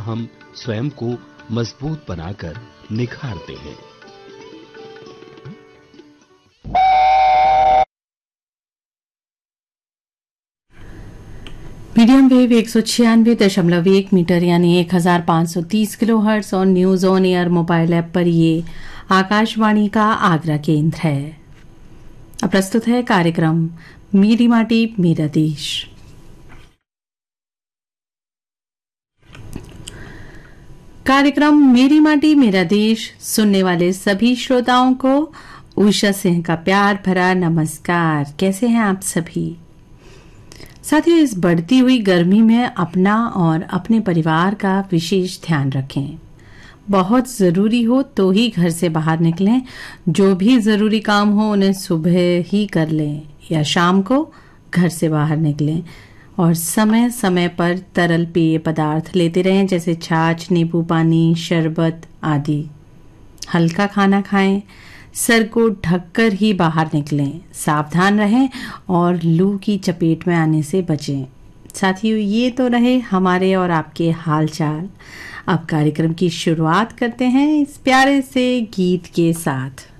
हम स्वयं को मजबूत बनाकर निखारते हैं। मीडियम वेव 196.1 मीटर यानी 1530 किलोहर्ट्ज और news on air mobile app पर ये आकाशवाणी का आगरा केंद्र है। अब प्रस्तुत है कार्यक्रम मेरी माटी मेरा देश। कार्यक्रम मेरी माटी मेरा देश सुनने वाले सभी श्रोताओं को उषा सिंह का प्यार भरा नमस्कार। कैसे हैं आप सभी साथियों? इस बढ़ती हुई गर्मी में अपना और अपने परिवार का विशेष ध्यान रखें। बहुत ज़रूरी हो तो ही घर से बाहर निकलें। जो भी ज़रूरी काम हो उन्हें सुबह ही कर लें या शाम को घर से बाहर निकलें। और समय समय पर तरल पेय पदार्थ लेते रहें, जैसे छाछ, नींबू पानी, शरबत आदि। हल्का खाना खाएं। सर को ढककर ही बाहर निकलें। सावधान रहें और लू की चपेट में आने से बचें। साथियों, ये तो रहे हमारे और आपके हालचाल। अब कार्यक्रम की शुरुआत करते हैं इस प्यारे से गीत के साथ।